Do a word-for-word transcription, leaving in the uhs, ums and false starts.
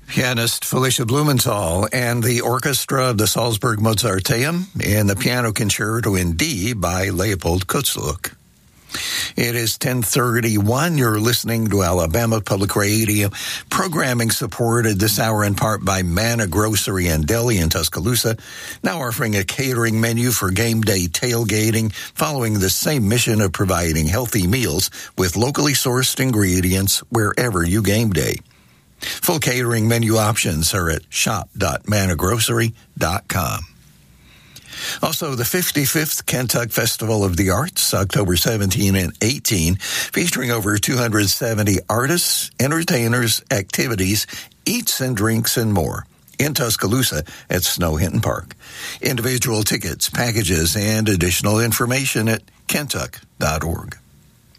Pianist Felicia Blumenthal and the orchestra of the Salzburg Mozarteum in the Piano Concerto in D by Leopold Kutzluck. It is ten thirty-one. You're listening to Alabama Public Radio. Programming supported this hour in part by Manna Grocery and Deli in Tuscaloosa, now offering a catering menu for game day tailgating, following the same mission of providing healthy meals with locally sourced ingredients wherever you game day. Full catering menu options are at shop dot manna grocery dot com. Also, the fifty-fifth Kentuck Festival of the Arts, October seventeenth and eighteenth, featuring over two hundred seventy artists, entertainers, activities, eats and drinks, and more in Tuscaloosa at Snow Hinton Park. Individual tickets, packages, and additional information at kentuck dot org.